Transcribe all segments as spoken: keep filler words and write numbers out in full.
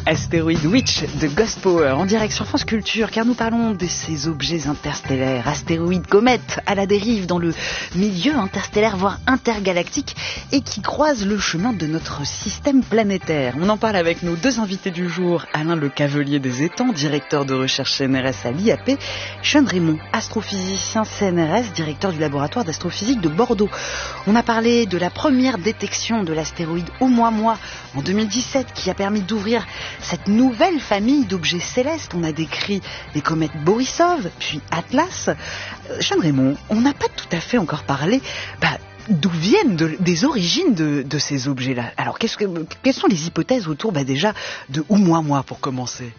Astéroïde Witch de Ghost Power en direct sur France Culture, car nous parlons de ces objets interstellaires, astéroïdes, comètes à la dérive dans le milieu interstellaire voire intergalactique et qui croisent le chemin de notre système planétaire. On en parle avec nos deux invités du jour, Alain Le Cavelier des Étangs, directeur de recherche C N R S à l'I A P, Sean Raymond, astrophysicien C N R S, directeur du laboratoire d'astrophysique de Bordeaux. On a parlé de la première détection de l'astéroïde Oumuamua en deux mille dix-sept qui a permis d'ouvrir cette nouvelle famille d'objets célestes. On a décrit les comètes Borisov, puis Atlas. Euh, Sean Raymond, on n'a pas tout à fait encore parlé bah, d'où viennent de, des origines de, de ces objets-là. Alors, qu'est-ce que, quelles sont les hypothèses autour bah, déjà de Oumuamua pour commencer?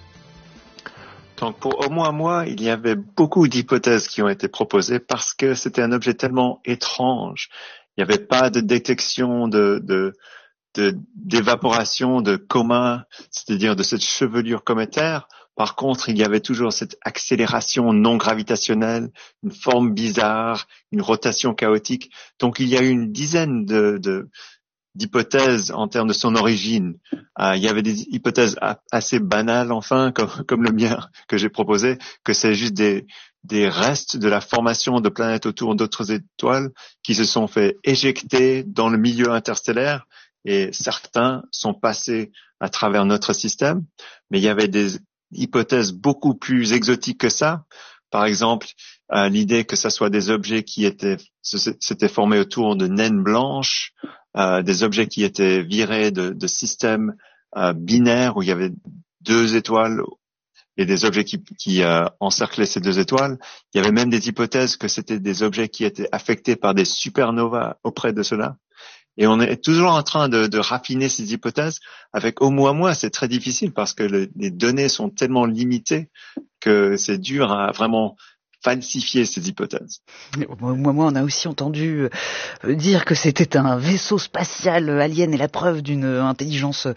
Donc pour Oumuamua, il y avait beaucoup d'hypothèses qui ont été proposées parce que c'était un objet tellement étrange. Il n'y avait pas de détection de... de De, d'évaporation de coma, c'est-à-dire de cette chevelure cométaire. Par contre, il y avait toujours cette accélération non gravitationnelle, une forme bizarre, une rotation chaotique. Donc, il y a eu une dizaine de, de d'hypothèses en termes de son origine. Euh, il y avait des hypothèses assez banales, enfin, comme, comme le mien que j'ai proposé, que c'est juste des des restes de la formation de planètes autour d'autres étoiles qui se sont fait éjecter dans le milieu interstellaire. Et certains sont passés à travers notre système, mais il y avait des hypothèses beaucoup plus exotiques que ça. Par exemple, euh, l'idée que ce soit des objets qui étaient s'étaient formés autour de naines blanches, euh, des objets qui étaient virés de, de systèmes euh, binaires où il y avait deux étoiles et des objets qui, qui euh, encerclaient ces deux étoiles. Il y avait même des hypothèses que c'était des objets qui étaient affectés par des supernovas auprès de cela. Et on est toujours en train de, de raffiner ces hypothèses. Avec Oumuamua, c'est très difficile parce que le, les données sont tellement limitées que c'est dur à vraiment falsifier ces hypothèses. Moi, moi, on a aussi entendu dire que c'était un vaisseau spatial alien et la preuve d'une intelligence